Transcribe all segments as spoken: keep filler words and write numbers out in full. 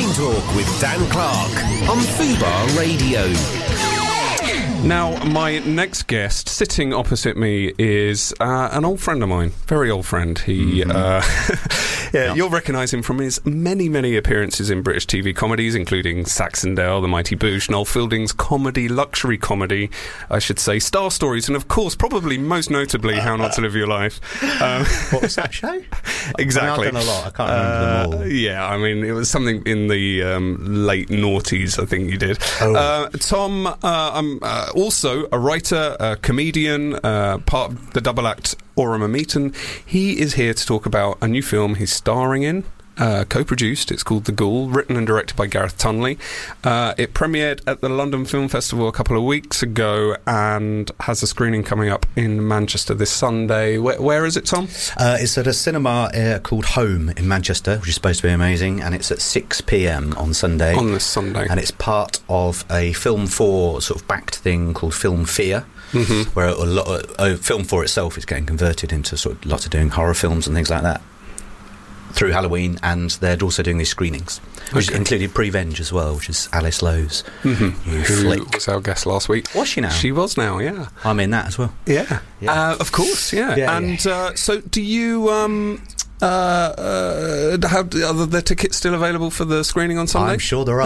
Train Talk with Dan Clark on Fubar Radio. Now, my next guest, sitting opposite me, is uh, an old friend of mine. Very old friend. He, mm-hmm. uh, yeah, yeah, you'll recognise him from his many, many appearances in British T V comedies, including Saxondale, The Mighty Boosh, Noel Fielding's comedy, luxury comedy, I should say, Star Stories, and of course, probably most notably, How Not to Live Your Life. Um, what was that show? Exactly. I've done a lot. I can't remember uh, them all. Yeah, I mean, it was something in the um, late noughties, I think you did. Oh. Uh, Tom, uh, I'm... Uh, also a writer, a comedian, uh, part of the double act Orama Meaton. He is here to talk about a new film he's starring in, uh, co-produced. It's called The Ghoul, written and directed by Gareth Tunley. Uh, it premiered at the London Film Festival a couple of weeks ago and has a screening coming up in Manchester this Sunday. Where, where is it, Tom? Uh, it's at a cinema uh, called Home in Manchester, which is supposed to be amazing, and it's at six p.m. on Sunday. On this Sunday. And it's part of a Film four sort of backed thing called Film Fear. Mm-hmm. Where a lot of, uh, Film four itself is getting converted into sort of lots of doing horror films and things like that through Halloween, and they're also doing these screenings, which okay. included Prevenge as well, which is Alice Lowe's mm-hmm. new Who flick. was our guest last week. Was she now? She was now, yeah. I'm in that as well. Yeah, yeah. Uh, of course, yeah. yeah and yeah. Uh, so, do you? Um, uh, uh, have are the tickets still available for the screening on Sunday? I'm sure there are.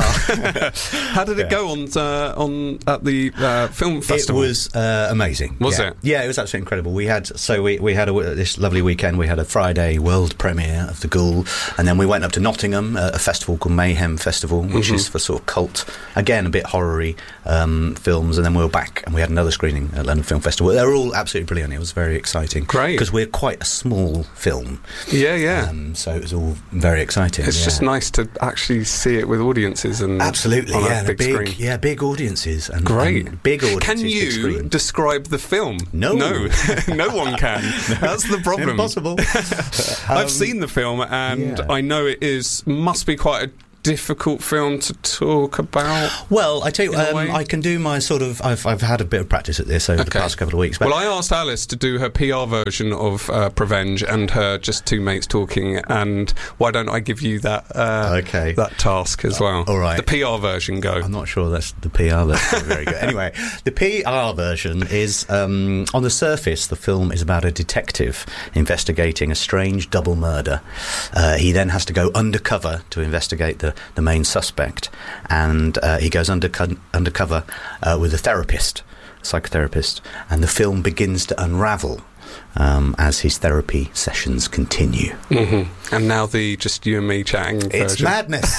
How did it yeah. go on uh, on at the uh, film festival? It was uh, amazing. Was yeah. it? Yeah, it was absolutely incredible. We had so we we had a, this lovely weekend. We had a Friday world premiere of The Ghoul, and then we went up to Nottingham, uh, a festival called Mayhem Festival, which mm-hmm. is for sort of cult, again a bit horror-y um, films. And then we were back, and we had another screening at London Film Festival. They were all absolutely brilliant. It was very exciting. Great, because we're quite a small film. Yeah, yeah. Um, so it was all very exciting. It's yeah. just nice to actually see it with audiences and absolutely, on yeah, a big, big screen. Yeah, big audiences and great and big audiences. Can you describe the film? No, no, no one can. No. That's the problem. Impossible. I've um, seen the film, and yeah. I know it is must be quite a difficult film to talk about. Well, I tell you, um, I can do my sort of. I've I've had a bit of practice at this over okay. the past couple of weeks. But well, I asked Alice to do her P R version of uh, Prevenge and her just two mates talking. And why don't I give you that? Uh, okay. That task as well. Uh, all right. The P R version. Go. I'm not sure that's the P R version. Very good. Anyway, the P R version is um, on the surface. The film is about a detective investigating a strange double murder. Uh, he then has to go undercover to investigate the. the main suspect, and uh, he goes underco- undercover uh, with a therapist, psychotherapist, and the film begins to unravel um, as his therapy sessions continue. Mm-hmm. And now the just you and me chatting version. It's madness.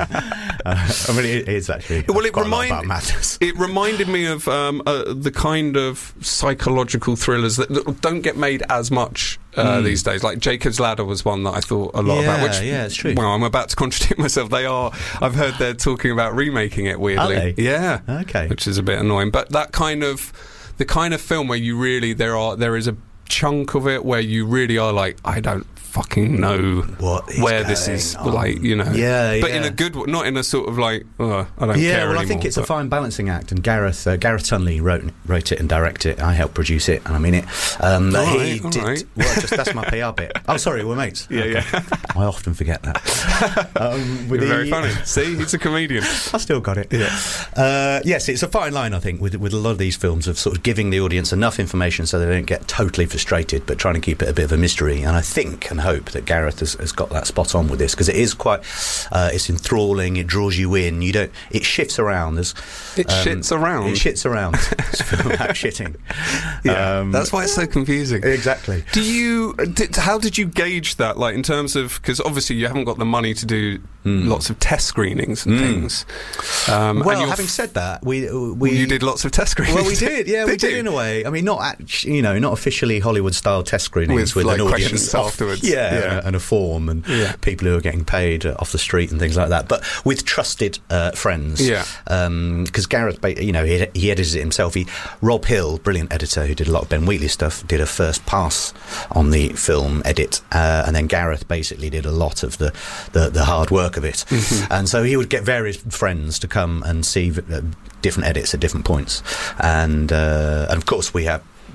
uh, I mean, it is actually. Well, it, quite remind, a lot about madness. It reminded me of um, uh, the kind of psychological thrillers that, that don't get made as much uh, mm. these days. Like Jacob's Ladder was one that I thought a lot yeah, about. Which, yeah, it's true. Well, I'm about to contradict myself. They are. I've heard they're talking about remaking it. Weirdly, are they? Yeah. Okay. Which is a bit annoying. But that kind of the kind of film where you really there are there is a chunk of it where you really are like, I don't fucking know what where this is on. Like, you know, yeah, but yeah. in a good, not in a sort of like, oh, I don't yeah, care well, anymore. I think it's but. a fine balancing act, and Gareth uh, Gareth Tunley wrote wrote it and directed it. I helped produce it, and I'm in it. Um, all he right, did. All right. Well, just that's my P R bit. Oh, sorry, we're mates. Yeah, okay. yeah. I often forget that. Um, You're the, very funny. See, he's a comedian. I still got it. Yeah. Uh, yes, it's a fine line, I think, with with a lot of these films of sort of giving the audience enough information so they don't get totally frustrated, but trying to keep it a bit of a mystery. And I think and hope that Gareth has, has got that spot on with this, because it is quite uh, it's enthralling, it draws you in, you don't it shifts around. There's it um, shits around it shits around it's a film about shitting. Yeah, um, that's why it's so confusing. Exactly. Do you did, how did you gauge that, like in terms of, because obviously you haven't got the money to do mm. lots of test screenings and mm. things, um, well and having said that, we, we well, you did lots of test screenings. Well, we did, yeah. did we did you? In a way. I mean, not act, you know not officially Hollywood style test screenings with, with like, an audience questions off, afterwards, yeah, yeah. And, and a form and yeah. people who are getting paid uh, off the street and things like that, but with trusted uh, friends. Yeah. Because um, Gareth, you know, he, he edited it himself. He, Rob Hill, brilliant editor who did a lot of Ben Wheatley stuff, did a first pass on the film edit, uh, and then Gareth basically did a lot of the, the, the hard work of it. Mm-hmm. And so he would get various friends to come and see uh, different edits at different points. And, uh, and of course we have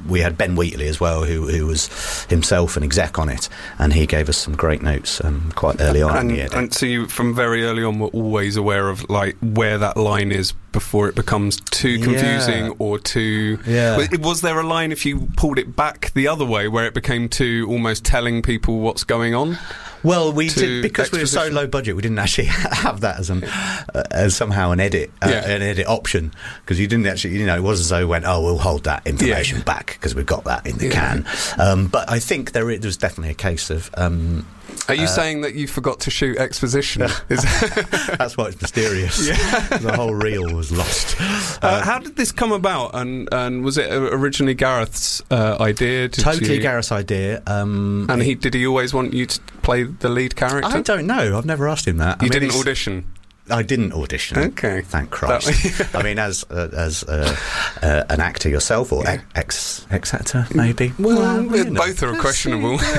we had Ben Wheatley as well, who who was himself an exec on it, and he gave us some great notes um, quite early on and, in the edit. And so you, from very early on, were always aware of like where that line is before it becomes too confusing Yeah. or too... Yeah. Was, was there a line if you pulled it back the other way where it became too almost telling people what's going on? Well, we to did, because we were so exposition? low budget, we didn't actually have that as an uh, as somehow an edit uh, Yeah. an edit option, because you didn't actually, you know, it wasn't as though we went, oh, we'll hold that information Yeah. back because we've got that in the Yeah. can. Um, but I think there, i- there was definitely a case of. Um, Are you saying that you forgot to shoot exposition? Is that's why it's mysterious. The whole reel was lost. Uh, how did this come about? And, and was it originally Gareth's uh, idea? Did Totally you, Gareth's idea. Um, And he did he always want you to play the lead character? I don't know. I've never asked him that. I You mean, didn't it's- audition. I didn't audition. Okay. Thank Christ. I mean, as uh, as uh, uh, an actor yourself, or Yeah. ex ex actor, maybe. Well, you know, both are let's questionable. see.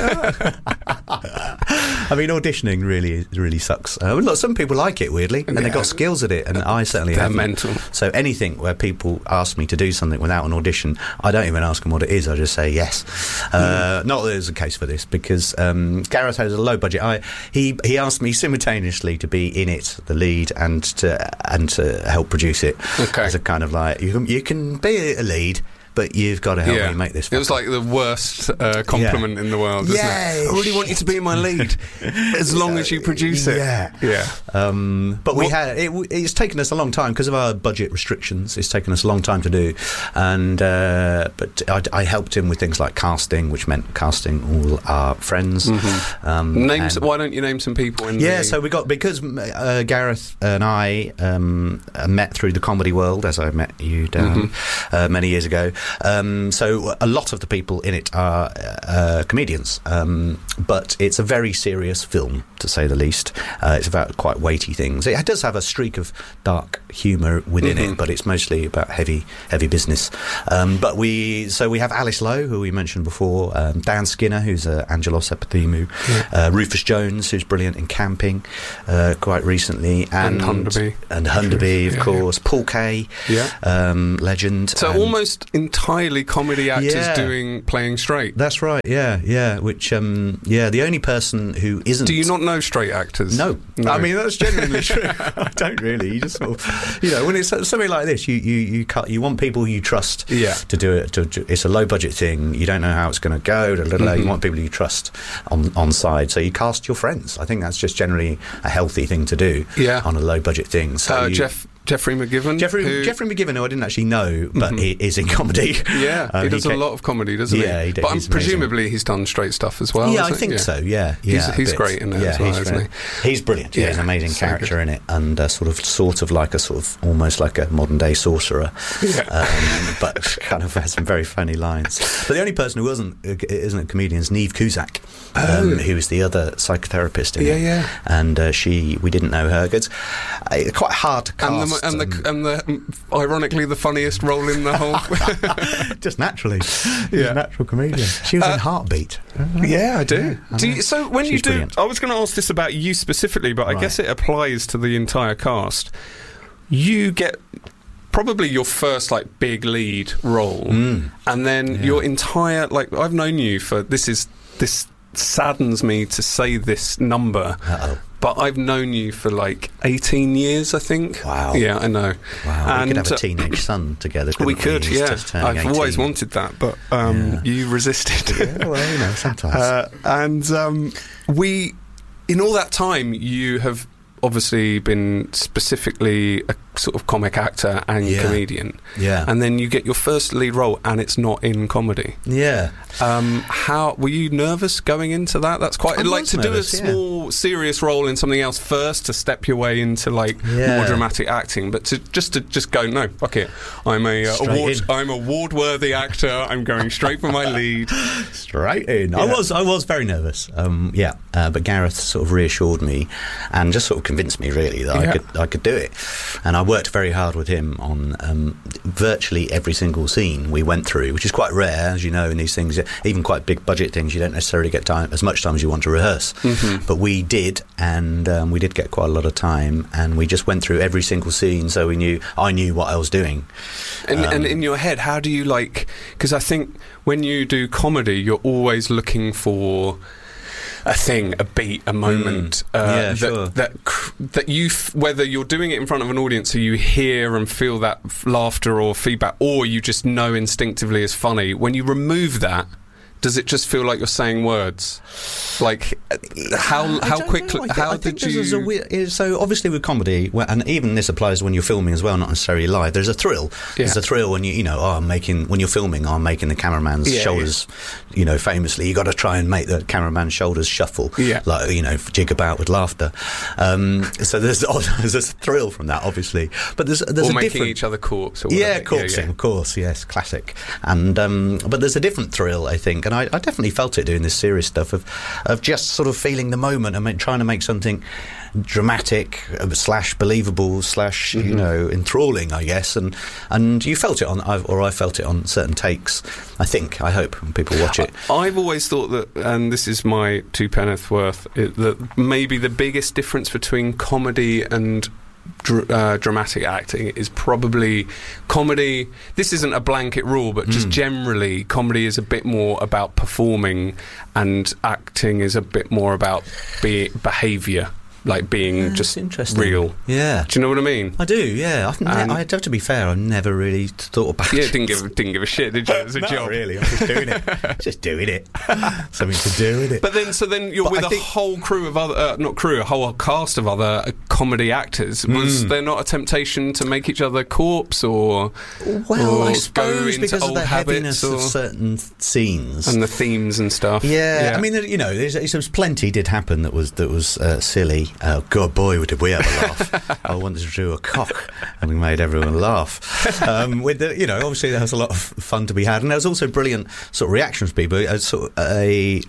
I mean, auditioning really really sucks. Uh, look, some people like it weirdly, and Yeah. they've got skills at it, and I certainly They're haven't. mental. So anything where people ask me to do something without an audition, I don't even ask them what it is. I just say yes. Uh, not that there's a case for this, because um, Gareth has a low budget. I he he asked me simultaneously to be in it, the lead, and to and to help produce it. Okay. As a kind of like, you can, you can be a lead, but you've got to help me make this. It was like the worst uh, compliment in the world, isn't Yeah. it? I really want you to be in my lead, as long as you produce it. Yeah. Yeah. Um, but we What- had it, it's taken us a long time because of our budget restrictions. It's taken us a long time to do, and uh, but I, I helped him with things like casting, which meant casting all our friends. Mm-hmm. Um, Names. and- Why don't you name some people? In yeah, the, so we got, because uh, Gareth and I um, met through the comedy world, as I met you, Dan, Mm-hmm. uh, many years ago. Um, so a lot of the people in it are uh, comedians, um, but it's a very serious film, to say the least. Uh, it's about quite weighty things. It does have a streak of dark humour within Mm-hmm. it, but it's mostly about heavy, heavy business. Um, but we, so we have Alice Lowe, who we mentioned before, um, Dan Skinner, who's uh, Angelos Epithemou, uh, Rufus Jones, who's brilliant in Camping, uh, quite recently, and, And Hunderby. and Hunderby, of Yeah, course, Paul Kay, Yeah. um, legend. So and- almost entirely comedy actors Yeah. doing playing straight. That's right. Yeah, yeah. Which, um, yeah, the only person who isn't. Do you not know straight actors? No. No. I mean, that's genuinely true. I don't really. You just sort of, you know, when it's something like this, you you you cut. You want people you trust. Yeah. To do it. To, to, it's a low budget thing. You don't know how it's going to go. Da, da, da. Mm-hmm. You want people you trust on on side. So you cast your friends. I think that's just generally a healthy thing to do. Yeah. On a low budget thing. So Uh, you, Jeff Jeffrey McGivern. Jeffrey who- Jeffrey McGivern, who I didn't actually know, but Mhm. he is in comedy. Yeah, Um, he does a ca- lot of comedy, doesn't Yeah, he? he d- But um, he's amazing. presumably he's done straight stuff as well. yeah, I hasn't think he? so. Yeah, He's- yeah. he's but- great in it yeah, as well, he's isn't great. He's brilliant. Yeah, Yeah, he's an amazing so character good. in it, and uh, sort of, sort of like a sort of almost like a modern day sorcerer, Yeah. um, but kind of has some very funny lines. But the only person who wasn't uh, isn't a comedian is Neve Cusack, um, Oh. who is the other psychotherapist in Yeah, it. yeah. And uh, she, we didn't know her. It's uh, quite hard to And cast. the, and, um, the, and the, um, ironically, the funniest role in the whole. just naturally, She's Yeah. a natural comedian. She was Uh, in Heartbeat. Yeah, I do. I do know. you, so when you She's do, brilliant. I was going to ask this about you specifically, but I Right. guess it applies to the entire cast. You get probably your first like big lead role, Mm. and then Yeah. your entire like I've known you for this is this saddens me to say this number. Uh-oh. But I've known you for like eighteen years, I think. Wow. Yeah, I know. Wow, And, we could have uh, a teenage son together. Couldn't We could, He's yeah. just turning I've always eighteen. wanted that, but um, Yeah. you resisted. Yeah, well, you know, sometimes. Uh, and um, we, in all that time, you have obviously been specifically a sort of comic actor and Yeah. comedian. yeah, And then you get your first lead role, and it's not in comedy. yeah. Um, how were you nervous going into that? That's quite I like was to nervous, do a yeah. small, serious role in something else first to step your way into like Yeah. more dramatic acting, but to just to just go no, fuck it. I'm a uh, Straight award, in. I'm a award-worthy actor. I'm going straight for my lead. Straight in. I Yeah. was, I was very nervous. Um, yeah, uh, but Gareth sort of reassured me and just sort of convinced me really that Yeah. I could, I could do it. And I, worked very hard with him on um, virtually every single scene we went through, which is quite rare, as you know, in these things. Even quite big budget things, you don't necessarily get time, as much time as you want to rehearse. Mm-hmm. But we did, and um, we did get quite a lot of time, and we just went through every single scene, so we knew I knew what I was doing. And, um, and in your head, how do you like? Because I think when you do comedy, you're always looking for a thing, a beat, a moment. Mm. Uh, Yeah, that, sure. that that you, f- whether you're doing it in front of an audience, so you hear and feel that f- laughter or feedback, or you just know instinctively it's funny. When you remove that, does it just feel like you're saying words? Like how I how don't quickly? know. I thi- how I think did you? there's a weird, is- so obviously with comedy, well, and even this applies when you're filming as well, not necessarily live. There's a thrill. Yeah. There's a thrill when you you know, oh, I'm making when you're filming, oh, I'm making the cameraman's Yeah, shoulders. You know, famously, you got to try and make the cameraman's shoulders shuffle. Yeah. Like you know, jig about with laughter. Um, so there's there's a thrill from that, obviously. But there's there's or a making different, each other corpse. Or yeah, whatever. corpsing, Yeah, yeah. of course, yes, classic. And um, but there's a different thrill, I think, and I, I definitely felt it doing this serious stuff of of just sort of feeling the moment and ma- trying to make something dramatic uh, slash believable slash Mm-hmm. you know enthralling, I guess. And and you felt it on, I've, or I felt it on certain takes. I think, I hope, when people watch it. I've always thought that, and this is my two penneth worth, it, that maybe the biggest difference between comedy and dr- uh, dramatic acting is probably comedy. This isn't a blanket rule, but just Mm. generally, comedy is a bit more about performing, and acting is a bit more about be- behaviour, like being Yeah, just that's interesting. real. Yeah. Do you know what I mean? I do, yeah. I've ne- And- I have to be fair, I've never really thought about Yeah, it. didn't give didn't give a shit, did you? It was a Not job. really, I'm just doing it. Just doing it. Something to do with it. But then, so then you're But with I a think- whole crew of other, uh, not crew, a whole cast of other uh, comedy actors. Was Mm. there not a temptation to make each other corpse, or Well, or I go suppose into because of old the habits, heaviness or, of certain scenes. and the themes and stuff? Yeah, I mean, there- you know, there's, there's plenty did happen that was that was uh, silly. Uh, God, boy, did we ever laugh! I wanted to do a cock, and we made everyone laugh. Um, with the, you know, obviously there was a lot of fun to be had, and there was also brilliant sort of reactions from people. Uh, sort of a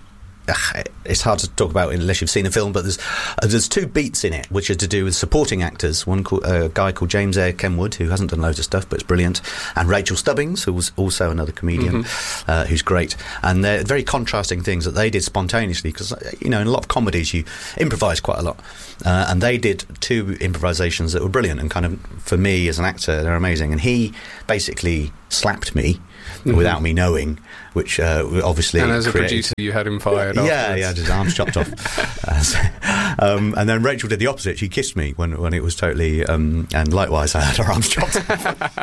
it's hard to talk about unless you've seen the film, but there's uh, there's two beats in it which are to do with supporting actors. One called, uh, a guy called James Eyre Kenwood, who hasn't done loads of stuff but it's brilliant, and Rachel Stubbings, who was also another comedian, mm-hmm. uh, who's great. And they're very contrasting things that they did spontaneously, because you know in a lot of comedies you improvise quite a lot, uh, and they did two improvisations that were brilliant, and kind of for me as an actor they're amazing. And he basically slapped me mm-hmm. without me knowing, which uh, obviously and as a created, producer you had him fired. yeah, afterwards. yeah, his arms chopped off. Uh, so, um, and then Rachel did the opposite. She kissed me when when it was totally, um, and likewise I had her arms chopped off.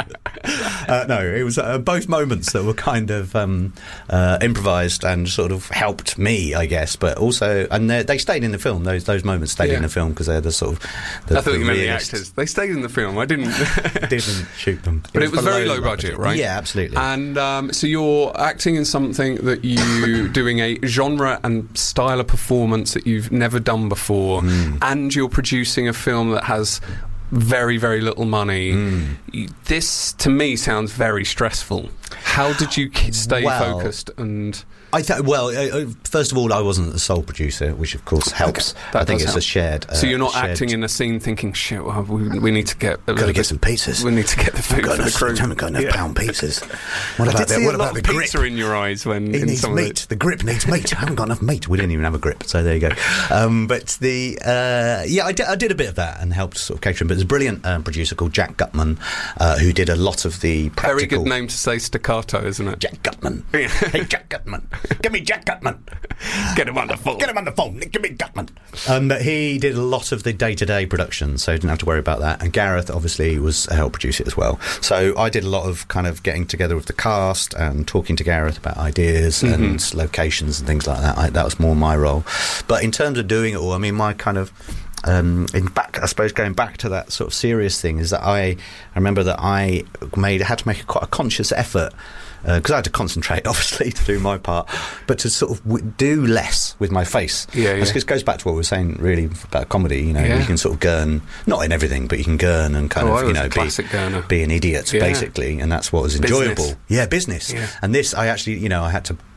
uh, no, it was uh, both moments that were kind of um, uh, improvised and sort of helped me, I guess. But also, and they stayed in the film. Those those moments stayed Yeah. in the film because they're the sort of. The, I thought the you meant the realist- actors. They stayed in the film. I didn't. Didn't shoot them, But it was very below low budget, right? Yeah, absolutely. And um, so you're acting in something that you doing a genre and style of performance that you've never done before, Mm. and you're producing a film that has very, very little money. Mm. Y- This, to me, sounds very stressful. How did you k- stay Well, focused and... I th- well, uh, uh, first of all, I wasn't the sole producer, which of course helps. That I think does it's help. a shared. Uh, So you're not shared acting in a scene thinking, shit, well, we, we need to get... a Got to little get bit- some pizzas. We need to get the I've food got for the enough, crew. I haven't got enough Yeah. pound pizzas. What I about did the, see what a about lot the of grip? pizza in your eyes when... It in needs some meat. Of The grip needs meat. I haven't got enough meat. We didn't even have a grip, so there you go. Um, but the uh, yeah, I did, I did a bit of that and helped sort of catering. But there's a brilliant um, producer called Jack Gutman uh, who did a lot of the the, practical. very good name to say staccato, isn't it? Jack Gutman. Yeah. Hey, Jack Gutman. Give me Jack Gutman. Get him on the phone. Get him on the phone. Give me Gutman. Um, but he did a lot of the day-to-day production, so didn't have to worry about that. And Gareth obviously was a help producer as well. So I did a lot of kind of getting together with the cast and talking to Gareth about ideas Mm-hmm. and locations and things like that. I, that was more my role. But in terms of doing it all, I mean, my kind of um, in back, I suppose, going back to that sort of serious thing is that I, I remember that I made had to make a, quite a conscious effort. Because uh, I had to concentrate, obviously, to do my part, but to sort of w- do less with my face. Yeah, yeah. This goes back to what we were saying, really, about comedy. You know, Yeah. you can sort of gurn, not in everything, but you can gurn and kind Oh, I of, you was know, a classic gurner. be, be an idiot, Yeah. basically, and that's what was enjoyable. Business. Yeah, business. Yeah. And this, I actually, you know, I had to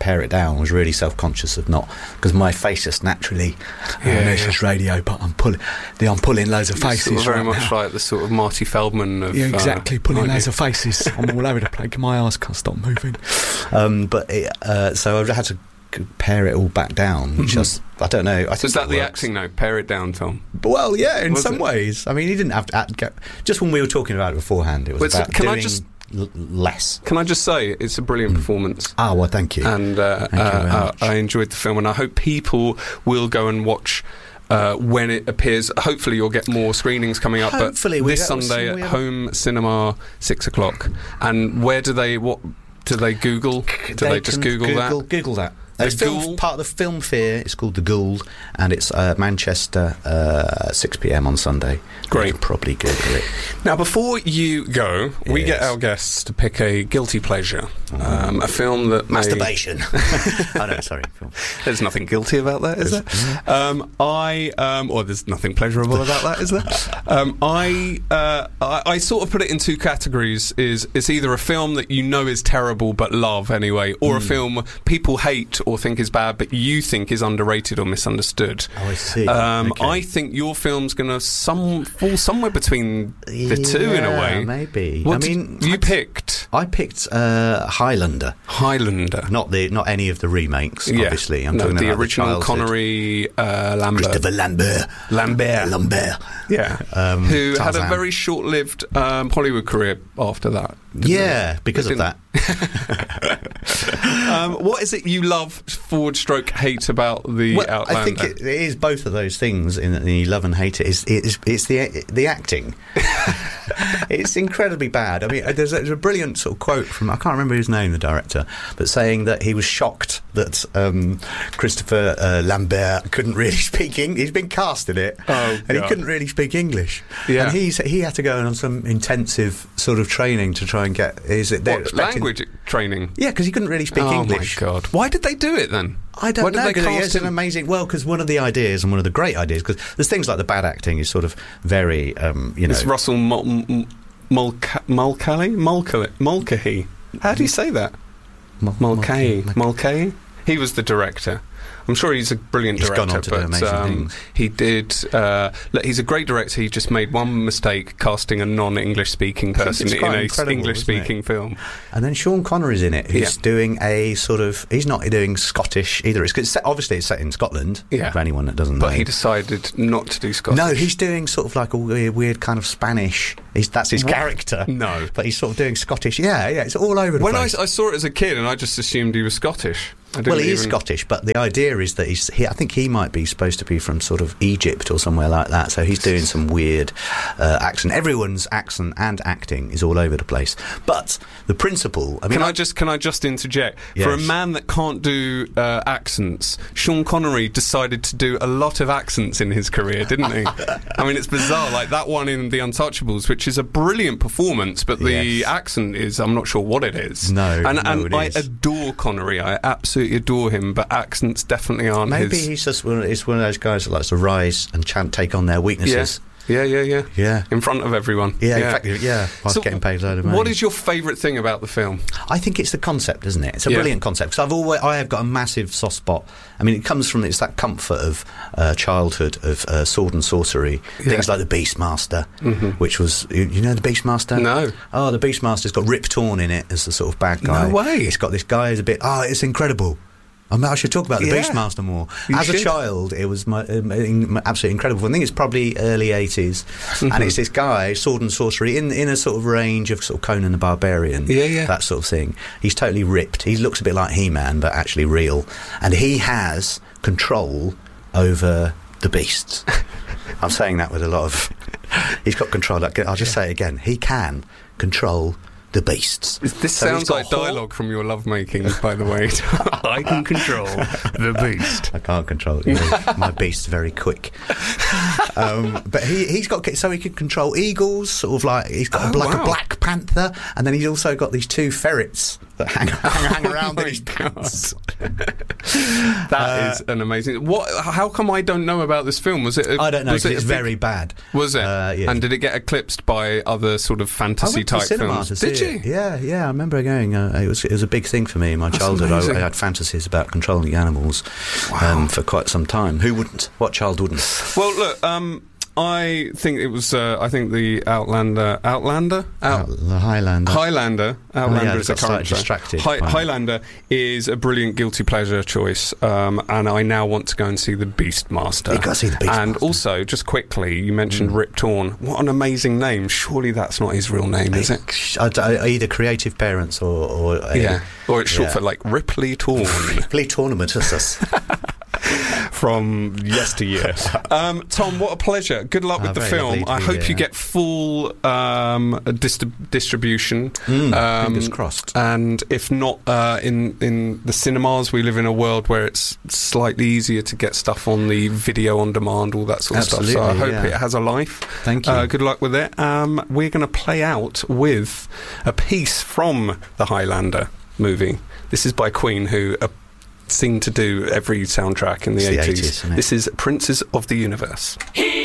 pare it down. I was really self-conscious of not, because my face is naturally, Yeah, oh, no, it's yeah. just radio, but I'm pulling, I'm pulling loads of faces. Sort of very right much now. like the sort of Marty Feldman of Yeah, exactly. uh, Pulling aren't loads you? of faces. I'm all over the place. My arse can't stop moving. Um, but it, uh, so I had to c- pare it all back down, which Mhm. is, I don't know. I think So is that it the works. acting note? Pare it down, Tom. But, well, yeah, in Was some it? ways. I mean, he didn't have to act, get, just when we were talking about it beforehand, it was Well, it's- about can I doing just- l- less. Can I just say it's a brilliant performance. Ah, well, thank you. And uh, Thank you very uh, much. uh, I enjoyed the film, and I hope people will go and watch uh, when it appears. Hopefully, you'll get more screenings coming up. Hopefully, but we this get- Sunday we at have- Home Cinema, six o'clock. And where do they? What do they Google? Do they, just can Google, Google, that? Google that. The It's film, Ghoul? part of the film fair. It's called the Gould, and it's uh, Manchester, uh, six p.m. on Sunday. Great. You can probably Google it. Now, before you go, we Yes. get our guests to pick a guilty pleasure, um, a film that may- Masturbation. oh no, sorry. Film. There's nothing guilty about that, is there? Um, I, um, or there's nothing pleasurable about that, is there? Um, I, uh, I, I sort of put it in two categories: is it's either a film that you know is terrible but love anyway, or a film people hate or think is bad but you think is underrated or misunderstood. Oh, I see. Um, Okay. I think your film's going to some fall somewhere between the two in a Yeah, way. maybe. What I did- mean, you I'd- picked I picked uh, Highlander, Highlander. not the not any of the remakes. Yeah. Obviously, I'm no, talking the about original the childhood. Connery, uh, Lambert. Christopher Lambert. Lambert. Lambert. Yeah, Um, who had a Tarzan. very short-lived um, Hollywood career after that. didn't Yeah, he? because of Didn't- that. um, what is it you love, forward stroke hate about the Well, Outlander? I think it, it is both of those things in that you love and hate it. Is it's, it's the the acting. It's incredibly bad. I mean, there's a, there's a brilliant sort of quote from, I can't remember his name, the director, but saying that he was shocked that um, Christopher uh, Lambert couldn't really speak English. He's been cast in it, Oh, and he God. couldn't really speak English. Yeah. And he's he had to go on some intensive sort of training to try and get. Is it they're What, expecting- language training? Yeah, because he couldn't really speak oh English. my God! Why did they do it then? I don't Why did know. they 'Cause cast it's an him? amazing. Well, because one of the ideas and one of the great ideas, because there's things like the bad acting is sort of very, um, you know. It's Russell Mul- M- Mulca- Mulcahy? Mulcahy? Mulcahy? How do you say that? Mul- Mulcahy? Mulcahy. Mulcahy? He was the director. I'm sure he's a brilliant He's director, gone on to do but amazing um, things. he did. Uh, look, he's a great director. He just made one mistake casting a non-English speaking person it's in quite a incredible, English speaking film. And then Sean Connery's in it, who's Yeah. doing a sort of. He's not doing Scottish either. It's, 'cause it's set, obviously it's set in Scotland. Yeah. For anyone that doesn't But know. he decided not to do Scottish. No, he's doing sort of like a weird, weird kind of Spanish. He's, that's his What? character. No. But he's sort of doing Scottish. Yeah, yeah. It's all over the When I, place. I saw it as a kid, and I just assumed he was Scottish. I didn't Well, he is even- Scottish, but the idea is that he's. He, I think he might be supposed to be from sort of Egypt or somewhere like that. So he's doing some weird uh, accent. Everyone's accent and acting is all over the place. But the principle. I mean, Can I just can I just interject? For a Yes. man that can't do uh, accents, Sean Connery decided to do a lot of accents in his career, didn't he? I mean, it's bizarre. Like that one in The Untouchables, which is a brilliant performance, but the Yes. accent is I'm not sure what it is. No, and no, and it I is. adore Connery. I absolutely adore him, but accents definitely aren't maybe his. he's just one of, he's one of those guys that likes to rise and ch- take on their weaknesses. Yeah, yeah, yeah, Yeah. In front of everyone. Yeah, in fact, yeah. Whilst So getting paid a load of money. What is your favourite thing about the film? I think it's the concept, isn't it? It's a Yeah. brilliant concept. Because I've always, I have got a massive soft spot. I mean, it comes from it's that comfort of uh, childhood of uh, sword and sorcery, things like the Beastmaster, which was you, you know the Beastmaster. No. Oh, the Beastmaster's got Rip Torn in it as the sort of bad guy. No way. It's got this guy who's a bit. Oh, it's incredible. I, mean, I should talk about the Yeah. Beastmaster more. You As a should. child, it was my, um, in- absolutely incredible. I think it's probably early eighties, Mm-hmm. and it's this guy, sword and sorcery, in in a sort of range of sort of Conan the Barbarian, Yeah, yeah. that sort of thing. He's totally ripped. He looks a bit like He-Man, but actually real, and he has control over the beasts. I'm saying that with a lot of. He's got control. Like, I'll just say it again. He can control the beasts. This So he's sounds got like whole- dialogue from your lovemaking, by the way. I can control the beast. I can't control it. You know, my beast's very quick. Um, but he, he's got so he can control eagles, sort of like he's got Oh, a, like wow. a black panther, and then he's also got these two ferrets that hang, hang, hang around Oh in my his pants. That is an amazing. What? How come I don't know about this film? Was it? A, I don't know was because it it's a big- very bad. Was it? Uh, yeah. And did it get eclipsed by other sort of I fantasy went to type cinema films? to see Did it. Yeah, yeah. I remember going. Uh, it was it was a big thing for me in my That's childhood. I, amazing. I had fantasies about controlling animals Wow. um, for quite some time. Who wouldn't? What child wouldn't? Well, look, um, I think it was. Uh, I think the Outlander, Outlander, Out, Out, the Highlander. Highlander, Outlander Oh, yeah, is a got slightly current show. distracted Hi- by it. Highlander is a brilliant guilty pleasure choice, um, and I now want to go and see the Beastmaster. You gotta see the Beastmaster. And also, just quickly, you mentioned Mm. Rip Torn. What an amazing name! Surely that's not his real name, is it? I, I, either creative parents or, or a, Yeah, or it's short yeah. for like Ripley Torn. Play tournament is us. From yesteryear. um, Tom, what a pleasure. Good luck Ah, with the very film. lovely to I be hope here. you get full um, dis- distribution. Mm, um, fingers crossed. And if not uh, in, in the cinemas, we live in a world where it's slightly easier to get stuff on the video on demand, all that sort of stuff. So I Absolutely, hope yeah. it has a life. Thank you. Uh, good luck with it. Um, we're going to play out with a piece from the Highlander movie. This is by Queen, who are seen to do every soundtrack in the It's the eighties. eighties, isn't it? This is Princes of the Universe. He